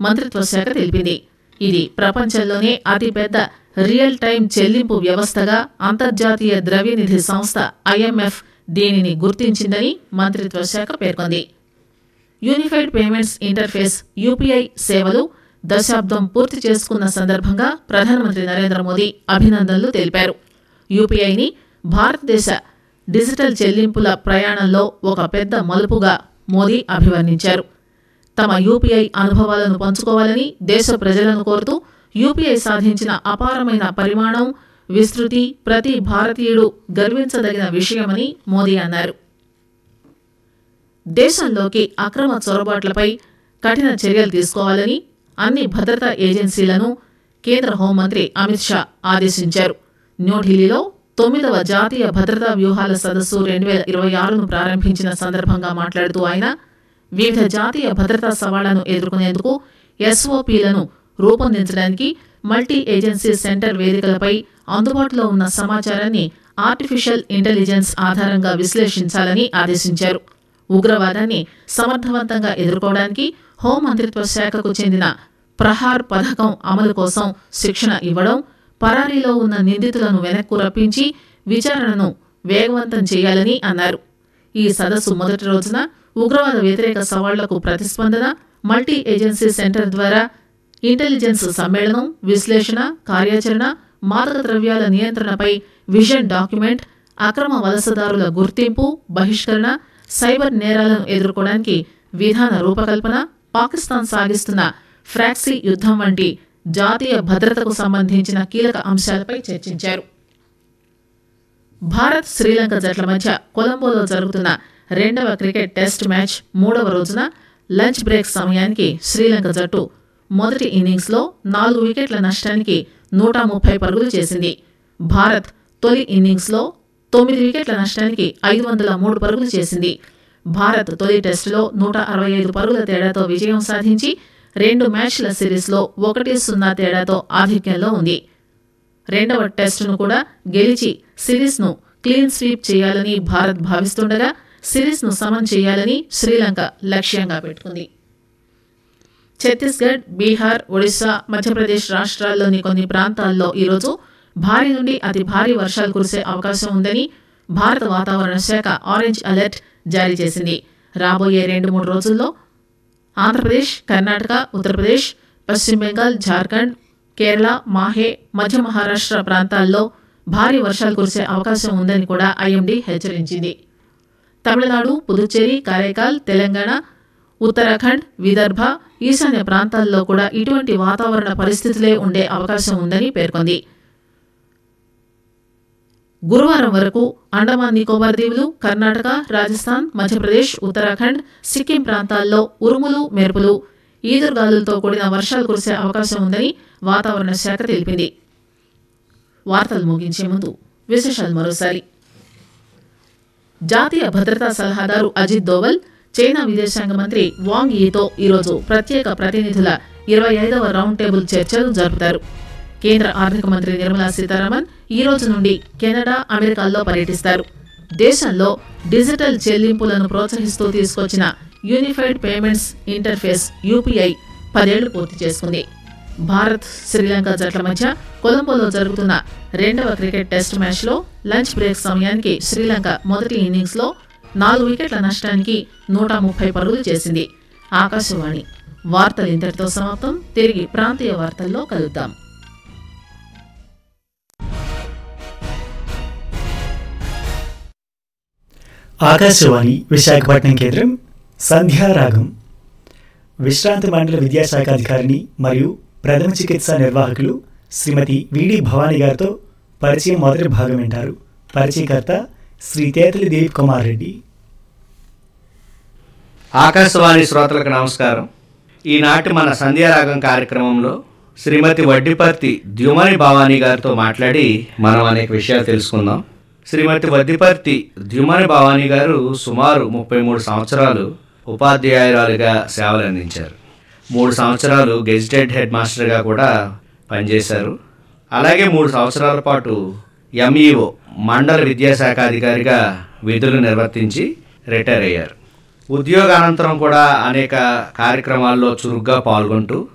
మంత్రిత్వ శాఖ తెలిపింది. ఇది ప్రపంచంలోనే అతిపెద్ద రియల్ టైం చెల్లింపు వ్యవస్థగా అంతర్జాతీయ ద్రవ్యనిధి సంస్థ IMF దీనిని గుర్తించిందని మంత్రిత్వ శాఖ పేర్కొంది. యూనిఫైడ్ పేమెంట్స్ ఇంటర్ఫేస్ UPI సేవలు దశాబ్దం పూర్తి చేసుకున్న సందర్భంగా ప్రధానమంత్రి నరేంద్ర మోదీ అభినందనలు తెలిపారు. UPIని భారతదేశ డిజిటల్ చెల్లింపుల ప్రయాణంలో ఒక పెద్ద మలుపుగా మోదీ అభివర్ణించారు. తమ UPI అనుభవాలను పంచుకోవాలని దేశ ప్రజలను కోరుతూ UPI సాధించిన అపారమైన పరిమాణం, విస్తృతి ప్రతి భారతీయుడు గర్వించదగిన విషయమని మోదీ అన్నారు. దేశంలోకి అక్రమ చొరబాట్లపై కఠిన చర్యలు తీసుకోవాలని అన్ని భద్రతా ఏజెన్సీలను కేంద్ర హోంమంత్రి అమిత్ షా ఆదేశించారు. న్యూఢిల్లీలో 9వ జాతీయ భద్రతా వ్యూహాల సదస్సు 2026ను ప్రారంభించిన సందర్భంగా మాట్లాడుతూ ఆయన వివిధ జాతీయ భద్రతా సవాళ్లను ఎదుర్కొనేందుకు SOPలను రూపొందించడానికి మల్టీ ఏజెన్సీ సెంటర్ వేదికలపై అందుబాటులో ఉన్న సమాచారాన్ని ఆర్టిఫిషియల్ ఇంటెలిజెన్స్ ఆధారంగా విశ్లేషించాలని ఆదేశించారు. ఉగ్రవాదాన్ని సమర్థవంతంగా ఎదుర్కోవడానికి హోంమంత్రిత్వ శాఖకు చెందిన ప్రహార్ పథకం అమలు కోసం శిక్షణ ఇవ్వడం, పరారీలో ఉన్న నిందితులను వెనక్కు రప్పించి విచారణను వేగవంతం చేయాలని అన్నారు. ఈ సదస్సు మొదటి రోజున ఉగ్రవాద వ్యతిరేక సవాళ్లకు ప్రతిస్పందన, మల్టీ ఏజెన్సీ సెంటర్ ద్వారా ఇంటెలిజెన్స్ సమ్మేళనం, విశ్లేషణ, కార్యాచరణ, మాదక ద్రవ్యాల నియంత్రణపై విజన్ డాక్యుమెంట్, అక్రమ వలసదారుల గుర్తింపు, బహిష్కరణ, సైబర్ నేరాలను ఎదుర్కోవడానికి విధాన రూపకల్పన, పాకిస్తాన్ సాగిస్తున్న ఫ్రాక్సీ యుద్ధం వంటి జాతీయ భద్రతకు సంబంధించిన కీలక అంశాలపై చర్చించారు. భారత్ శ్రీలంక జట్ల మధ్య కొలంబోలో జరుగుతున్న 2వ క్రికెట్ టెస్ట్ మ్యాచ్ 3వ రోజున లంచ్ బ్రేక్ సమయానికి శ్రీలంక జట్టు మొదటి ఇన్నింగ్స్లో 4 వికెట్ల నష్టానికి 130 పరుగులు చేసింది. భారత్ తొలి ఇన్నింగ్స్లో 9 వికెట్ల నష్టానికి 503 పరుగులు చేసింది. భారత్ తొలి టెస్టులో 165 పరుగుల తేడాతో విజయం సాధించి 2 మ్యాచ్ల సిరీస్లో 1-0 తేడాతో ఆధిక్యంలో ఉంది. 2వ టెస్టును కూడా గెలిచి సిరీస్ను క్లీన్ స్వీప్ చేయాలని భారత్ భావిస్తుండగా సిరీస్ను సమం చేయాలని శ్రీలంక లక్ష్యంగా పెట్టుకుంది. ఛత్తీస్గఢ్, బీహార్, ఒడిశా, మధ్యప్రదేశ్ రాష్ట్రాల్లోని కొన్ని ప్రాంతాల్లో ఈరోజు భారీ నుండి అతి భారీ వర్షాలు కురిసే అవకాశం ఉందని భారత వాతావరణ శాఖ ఆరెంజ్ అలర్ట్ జారీ చేసింది. రాబోయే 2-3 రోజుల్లో ఆంధ్రప్రదేశ్, కర్ణాటక, ఉత్తరప్రదేశ్, పశ్చిమ బెంగాల్, జార్ఖండ్, కేరళ, మాహే, మధ్య మహారాష్ట్ర ప్రాంతాల్లో భారీ వర్షాలు కురిసే అవకాశం ఉందని కూడా IMD హెచ్చరించింది. తమిళనాడు, పుదుచ్చేరి, కారైకాల్, తెలంగాణ, ఉత్తరాఖండ్, విదర్భ, ఈశాన్య ప్రాంతాల్లో కూడా ఇటువంటి వాతావరణ పరిస్థితులే ఉండే అవకాశం ఉందని పేర్కొంది. గురువారం వరకు అండమాన్ నికోబార్ దీవులు, కర్ణాటక, రాజస్థాన్, మధ్యప్రదేశ్, ఉత్తరాఖండ్, సిక్కిం ప్రాంతాల్లో ఉరుములు, మెరుపులు, ఈదురుగాలులతో కూడిన వర్షాలు కురిసే అవకాశం ఉందని వాతావరణ శాఖ తెలిపింది. వార్తలు ముగించే ముందు విశేషాలు మరోసారి. జాతీయ భద్రతా సలహాదారు అజిత్ దోవల్ చైనా విదేశాంగ మంత్రి వాంగ్ యీతో ఈరోజు ప్రత్యేక ప్రతినిధుల 25వ రౌండ్ టేబుల్ చర్చలు జరుపుతారు. కేంద్ర ఆర్థిక మంత్రి నిర్మలా సీతారామన్ ఈ రోజు నుండి కెనడా, అమెరికాల్లో పర్యటిస్తారు. దేశంలో డిజిటల్ చెల్లింపులను ప్రోత్సహిస్తూ తీసుకొచ్చిన యూనిఫైడ్ పేమెంట్స్ ఇంటర్ఫేస్ UPI 10 ఏళ్లు పూర్తి చేసుకుంది. భారత్ శ్రీలంక జట్ల మధ్య కొలంబోలో జరుగుతున్న 2వ క్రికెట్ టెస్ట్ మ్యాచ్లో లంచ్ బ్రేక్ సమయానికి శ్రీలంక మొదటి ఇన్నింగ్స్లో 4 వికెట్ల నష్టానికి 130 పరుగులు చేసింది. ఆకాశవాణి వార్తలు ఇంతటితో సమాప్తం. తిరిగి ప్రాంతీయ వార్తల్లో కలుద్దాం. ఆకాశవాణి విశాఖపట్నం కేంద్రం. సంధ్యారాగం. విశ్రాంత మండల విద్యాశాఖ అధికారిని మరియు ప్రథమ చికిత్సా నిర్వాహకులు శ్రీమతి విడి భవానీ గారితో పరిచయం మొదటి భాగం వింటారు. పరిచయకర్త శ్రీ తేతలి దిలీప్ కుమార్ రెడ్డి. ఆకాశవాణి శ్రోతలకు నమస్కారం. ఈనాటి మన సంధ్యారాగం కార్యక్రమంలో శ్రీమతి వడ్డిపర్తి ద్యుమని భవానీ గారితో మాట్లాడి మనం అనేక విషయాలు తెలుసుకుందాం. శ్రీమతి వడ్డిపర్తి ద్యుమని భవానీ గారు సుమారు 33 సంవత్సరాలు ఉపాధ్యాయురాలుగా సేవలు అందించారు. 3 సంవత్సరాలు గెజిటెడ్ హెడ్ మాస్టర్గా కూడా పనిచేశారు. అలాగే 3 సంవత్సరాల పాటు MEO మండల విద్యాశాఖ అధికారిగా విధులు నిర్వర్తించి రిటైర్ అయ్యారు. ఉద్యోగానంతరం కూడా అనేక కార్యక్రమాల్లో చురుగ్గా పాల్గొంటూ